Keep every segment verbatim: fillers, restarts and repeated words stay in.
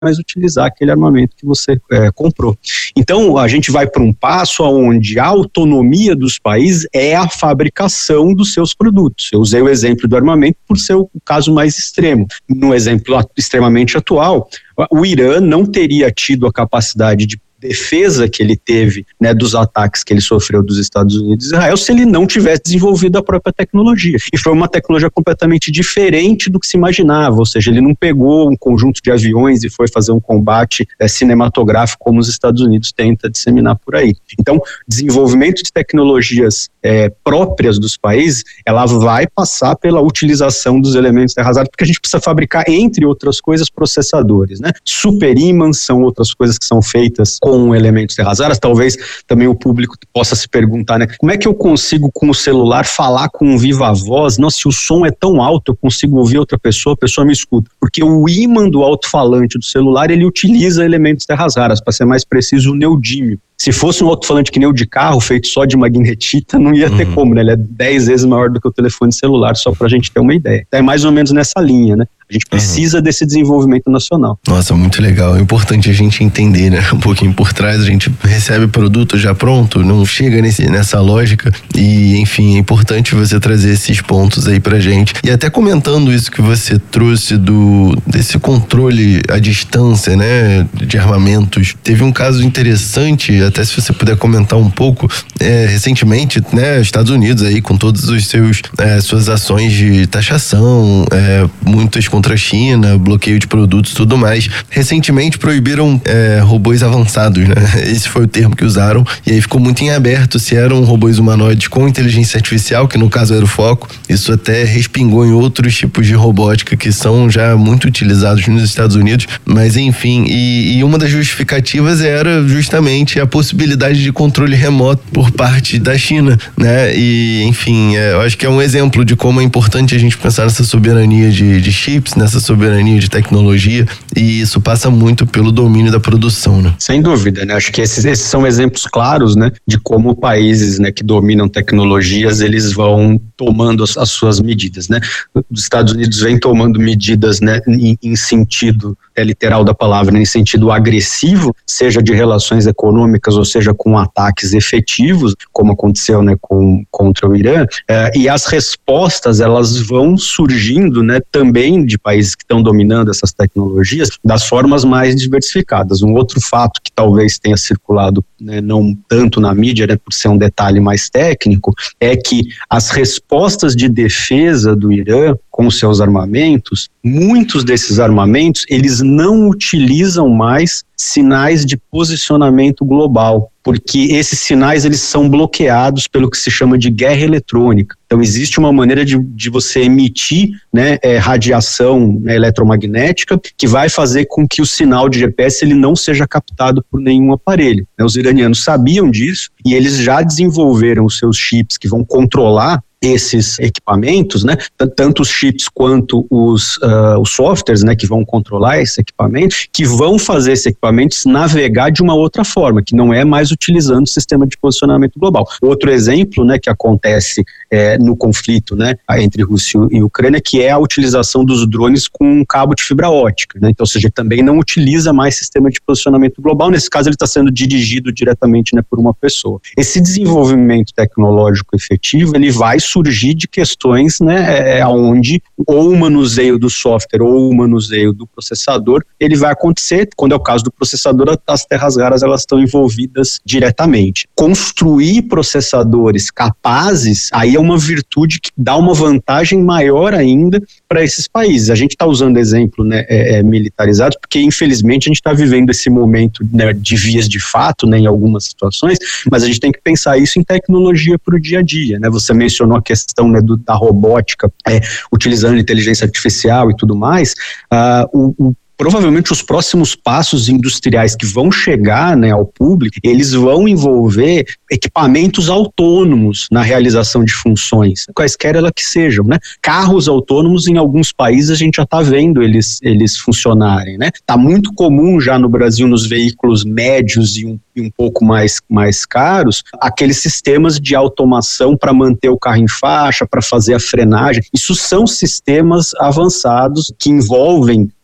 mais utilizar aquele armamento que você é, comprou. Então, a gente vai para um passo onde a autonomia dos países é a fabricação dos seus produtos. Eu usei o exemplo do armamento por ser o caso mais extremo. No exemplo extremamente atual, o Irã não teria tido a capacidade de defesa que ele teve, né, dos ataques que ele sofreu dos Estados Unidos e Israel, se ele não tivesse desenvolvido a própria tecnologia. E foi uma tecnologia completamente diferente do que se imaginava, ou seja, ele não pegou um conjunto de aviões e foi fazer um combate é, cinematográfico como os Estados Unidos tenta disseminar por aí. Então, desenvolvimento de tecnologias é, próprias dos países, ela vai passar pela utilização dos elementos terra raras, porque a gente precisa fabricar, entre outras coisas, processadores, né? Superímãs são outras coisas que são feitas com elementos terra raras. Talvez também o público possa se perguntar, né? Como é que eu consigo com o celular falar com um viva voz? Nossa, se o som é tão alto, eu consigo ouvir outra pessoa, a pessoa me escuta. Porque o ímã do alto-falante do celular, ele utiliza elementos terra raras, para ser mais preciso, o neodímio. Se fosse um alto-falante que nem o de carro, feito só de magnetita, não ia ter uhum. como, né? Ele é dez vezes maior do que o telefone celular, só pra gente ter uma ideia. É mais ou menos nessa linha, né? A gente precisa uhum. desse desenvolvimento nacional. Nossa, muito legal. É importante a gente entender, né? Um pouquinho por trás, a gente recebe produto já pronto, não chega nesse, nessa lógica e, enfim, é importante você trazer esses pontos aí pra gente. E até comentando isso que você trouxe do, desse controle à distância, né? De armamentos. Teve um caso interessante, até se você puder comentar um pouco, é, recentemente, né? Estados Unidos aí com todos os seus, é, suas ações de taxação, é, muitas contra a China, bloqueio de produtos e tudo mais. Recentemente proibiram é, robôs avançados, né? Esse foi o termo que usaram, e aí ficou muito em aberto se eram robôs humanoides com inteligência artificial, que no caso era o foco. Isso até respingou em outros tipos de robótica que são já muito utilizados nos Estados Unidos, mas enfim, e, e uma das justificativas era justamente a possibilidade de controle remoto por parte da China, né? E enfim, é, eu acho que é um exemplo de como é importante a gente pensar nessa soberania de, de chips, nessa soberania de tecnologia, e isso passa muito pelo domínio da produção, né? Sem dúvida, né? Acho que esses, esses são exemplos claros, né, de como países, né, que dominam tecnologias, eles vão tomando as, as suas medidas, né? Os Estados Unidos vêm tomando medidas, né, em, em sentido é, literal da palavra, né, em sentido agressivo, seja de relações econômicas ou seja com ataques efetivos, como aconteceu, né, com, contra o Irã, é, e as respostas, elas vão surgindo, né, também de países que estão dominando essas tecnologias das formas mais diversificadas. Um outro fato que talvez tenha circulado, né, não tanto na mídia, né, por ser um detalhe mais técnico, é que as respostas de defesa do Irã com seus armamentos, muitos desses armamentos, eles não utilizam mais sinais de posicionamento global, porque esses sinais, eles são bloqueados pelo que se chama de guerra eletrônica. Então existe uma maneira de, de você emitir, né, é, radiação, né, eletromagnética, que vai fazer com que o sinal de G P S ele não seja captado por nenhum aparelho. Os iranianos sabiam disso e eles já desenvolveram os seus chips que vão controlar esses equipamentos, né, tanto os chips quanto os, uh, os softwares, né, que vão controlar esse equipamento, que vão fazer esse equipamento navegar de uma outra forma, que não é mais utilizando o sistema de posicionamento global. Outro exemplo, né, que acontece é, no conflito, né, entre Rússia e Ucrânia, que é a utilização dos drones com um cabo de fibra ótica, né, então, ou seja, também não utiliza mais sistema de posicionamento global. Nesse caso, ele está sendo dirigido diretamente, né, por uma pessoa. Esse desenvolvimento tecnológico efetivo, ele vai surgir de questões, né, é, onde ou o manuseio do software ou o manuseio do processador, ele vai acontecer. Quando é o caso do processador, as terras raras, elas estão envolvidas diretamente. Construir processadores capazes, aí é uma virtude que dá uma vantagem maior ainda para esses países. A gente está usando exemplo, né, é, é, militarizado, porque infelizmente a gente está vivendo esse momento, né, de vias de fato, né, em algumas situações, mas a gente tem que pensar isso em tecnologia para o dia a dia, né? Você mencionou a questão, né, do, da robótica, é, utilizando inteligência artificial e tudo mais. uh, o, o Provavelmente os próximos passos industriais que vão chegar, né, ao público, eles vão envolver equipamentos autônomos na realização de funções, quaisquer elas que sejam, né? Carros autônomos, em alguns países a gente já está vendo eles, eles funcionarem, né? Está muito comum já no Brasil, nos veículos médios e um, e um pouco mais, mais caros, aqueles sistemas de automação para manter o carro em faixa, para fazer a frenagem. Isso são sistemas avançados que envolvem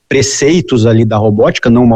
preceitos ali da robótica, não uma